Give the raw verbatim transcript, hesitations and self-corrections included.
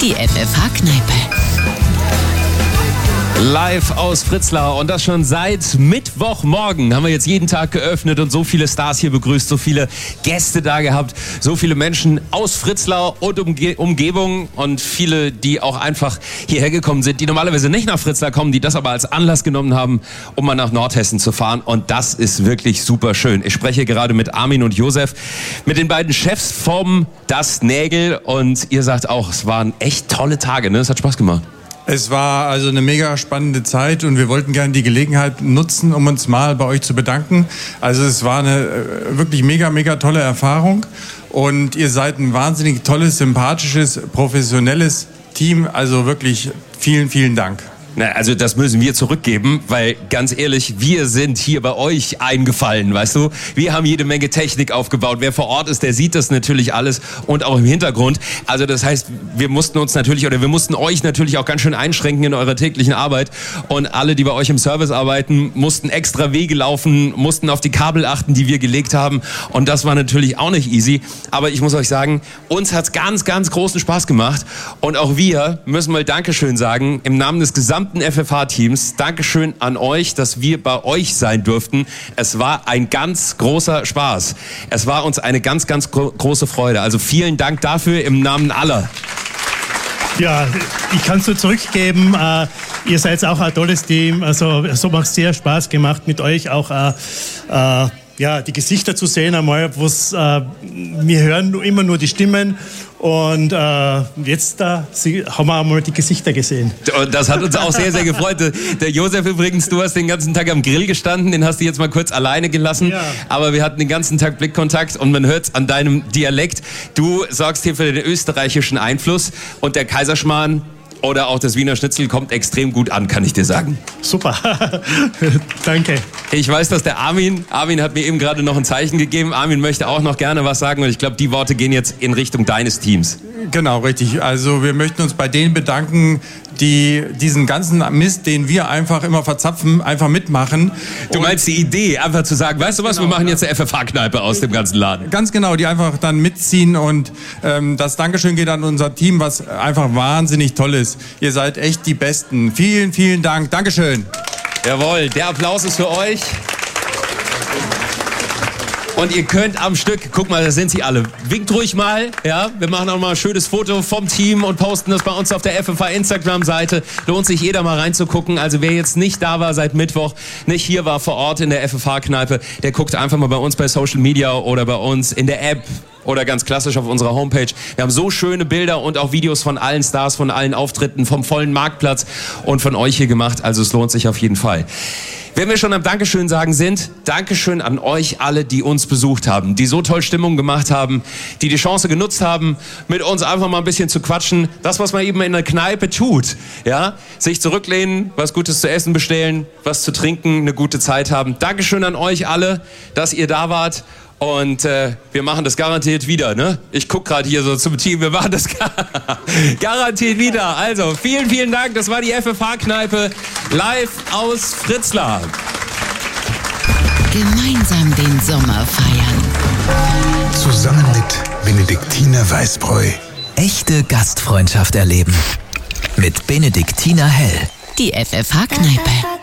Die F F H-Kneipe. Live aus Fritzlar und das schon seit Mittwochmorgen haben wir jetzt jeden Tag geöffnet und so viele Stars hier begrüßt, so viele Gäste da gehabt, so viele Menschen aus Fritzlar und Umge- Umgebung und viele, die auch einfach hierher gekommen sind, die normalerweise nicht nach Fritzlar kommen, die das aber als Anlass genommen haben, um mal nach Nordhessen zu fahren und das ist wirklich super schön. Ich spreche gerade mit Armin und Josef, mit den beiden Chefs vom Das Nägel und ihr sagt auch, es waren echt tolle Tage, ne? Es hat Spaß gemacht. Es war also eine mega spannende Zeit und wir wollten gerne die Gelegenheit nutzen, um uns mal bei euch zu bedanken. Also es war eine wirklich mega, mega tolle Erfahrung und ihr seid ein wahnsinnig tolles, sympathisches, professionelles Team. Also wirklich vielen, vielen Dank. Na, also das müssen wir zurückgeben, weil ganz ehrlich, wir sind hier bei euch eingefallen, weißt du? Wir haben jede Menge Technik aufgebaut. Wer vor Ort ist, der sieht das natürlich alles und auch im Hintergrund. Also das heißt, wir mussten uns natürlich oder wir mussten euch natürlich auch ganz schön einschränken in eurer täglichen Arbeit. Und alle, die bei euch im Service arbeiten, mussten extra Wege laufen, mussten auf die Kabel achten, die wir gelegt haben. Und das war natürlich auch nicht easy. Aber ich muss euch sagen, uns hat's ganz, ganz großen Spaß gemacht. Und auch wir müssen mal Dankeschön sagen im Namen des gesamten F F H-Teams. Dankeschön an euch, dass wir bei euch sein durften. Es war ein ganz großer Spaß. Es war uns eine ganz, ganz gro- große Freude. Also vielen Dank dafür im Namen aller. Ja, ich kann es nur zurückgeben. Äh, ihr seid auch ein tolles Team. Also so macht es sehr Spaß gemacht mit euch auch. Äh, äh, ja, die Gesichter zu sehen einmal, wo's, äh, wir hören immer nur die Stimmen und äh, jetzt da sie, haben wir einmal die Gesichter gesehen. Und das hat uns auch sehr, sehr gefreut. Der Josef übrigens, du hast den ganzen Tag am Grill gestanden, den hast du jetzt mal kurz alleine gelassen, ja. Aber wir hatten den ganzen Tag Blickkontakt und man hört es an deinem Dialekt. Du sorgst hier für den österreichischen Einfluss und der Kaiserschmarrn oder auch das Wiener Schnitzel kommt extrem gut an, kann ich dir sagen. Super, danke. Ich weiß, dass der Armin, Armin hat mir eben gerade noch ein Zeichen gegeben. Armin möchte auch noch gerne was sagen und ich glaube, die Worte gehen jetzt in Richtung deines Teams. Genau, richtig. Also wir möchten uns bei denen bedanken, die diesen ganzen Mist, den wir einfach immer verzapfen, einfach mitmachen. Du meinst die Idee, einfach zu sagen, weißt du was, genau, wir machen jetzt eine F F H-Kneipe aus dem ganzen Laden. Ganz genau, die einfach dann mitziehen und ähm, das Dankeschön geht an unser Team, was einfach wahnsinnig toll ist. Ihr seid echt die Besten. Vielen, vielen Dank. Dankeschön. Jawohl, der Applaus ist für euch. Und ihr könnt am Stück, guck mal, da sind sie alle. Winkt ruhig mal, ja. Wir machen auch mal ein schönes Foto vom Team und posten das bei uns auf der F F H Instagram-Seite. Lohnt sich jeder mal reinzugucken. Also wer jetzt nicht da war seit Mittwoch, nicht hier war vor Ort in der F F H-Kneipe, der guckt einfach mal bei uns bei Social Media oder bei uns in der App. Oder ganz klassisch auf unserer Homepage. Wir haben so schöne Bilder und auch Videos von allen Stars, von allen Auftritten, vom vollen Marktplatz und von euch hier gemacht. Also es lohnt sich auf jeden Fall. Wenn wir schon am Dankeschön sagen sind, Dankeschön an euch alle, die uns besucht haben, die so toll Stimmung gemacht haben, die die Chance genutzt haben, mit uns einfach mal ein bisschen zu quatschen. Das, was man eben in der Kneipe tut, ja, sich zurücklehnen, was Gutes zu essen bestellen, was zu trinken, eine gute Zeit haben. Dankeschön an euch alle, dass ihr da wart. Und äh, wir machen das garantiert wieder, ne? Ich guck gerade hier so zum Team, wir machen das gar- garantiert wieder. Also, vielen, vielen Dank. Das war die F F H-Kneipe live aus Fritzlar. Gemeinsam den Sommer feiern. Zusammen mit Benediktiner Weißbräu. Echte Gastfreundschaft erleben. Mit Benediktiner Hell. Die F F H-Kneipe.